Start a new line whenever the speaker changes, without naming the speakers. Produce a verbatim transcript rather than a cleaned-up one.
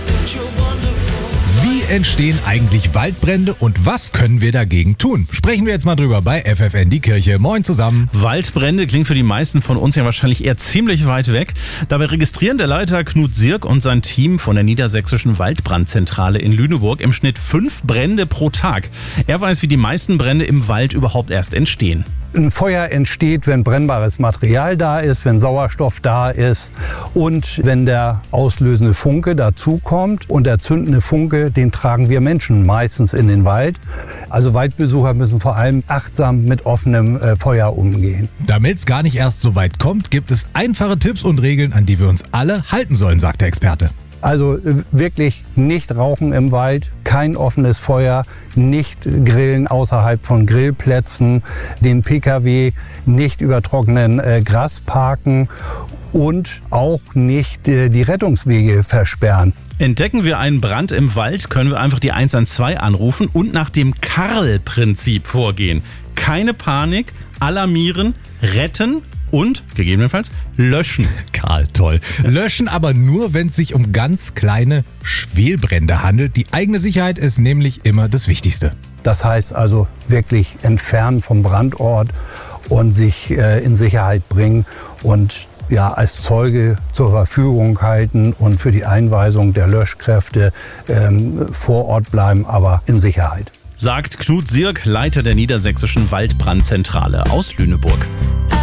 Wie entstehen eigentlich Waldbrände und was können wir dagegen tun? Sprechen wir jetzt mal drüber bei F F N die Kirche. Moin zusammen.
Waldbrände klingt für die meisten von uns ja wahrscheinlich eher ziemlich weit weg. Dabei registrieren der Leiter Knut Sirk und sein Team von der Niedersächsischen Waldbrandzentrale in Lüneburg im Schnitt fünf Brände pro Tag. Er weiß, wie die meisten Brände im Wald überhaupt erst entstehen.
Ein Feuer entsteht, wenn brennbares Material da ist, wenn Sauerstoff da ist und wenn der auslösende Funke dazukommt. Und der zündende Funke, den tragen wir Menschen meistens in den Wald. Also Waldbesucher müssen vor allem achtsam mit offenem äh, Feuer umgehen.
Damit es gar nicht erst so weit kommt, gibt es einfache Tipps und Regeln, an die wir uns alle halten sollen, sagt der Experte.
Also wirklich nicht rauchen im Wald, kein offenes Feuer, nicht grillen außerhalb von Grillplätzen, den Pkw nicht über trockenen äh, Gras parken und auch nicht äh, die Rettungswege versperren.
Entdecken wir einen Brand im Wald, können wir einfach die eins eins zwei anrufen und nach dem Karl-Prinzip vorgehen. Keine Panik, alarmieren, retten und gegebenenfalls löschen.
Karl, toll. Löschen aber nur, wenn es sich um ganz kleine Schwelbrände handelt. Die eigene Sicherheit ist nämlich immer das Wichtigste.
Das heißt also wirklich entfernen vom Brandort und sich äh, in Sicherheit bringen und ja, als Zeuge zur Verfügung halten und für die Einweisung der Löschkräfte ähm, vor Ort bleiben, aber in Sicherheit.
Sagt Knut Sirk, Leiter der Niedersächsischen Waldbrandzentrale aus Lüneburg.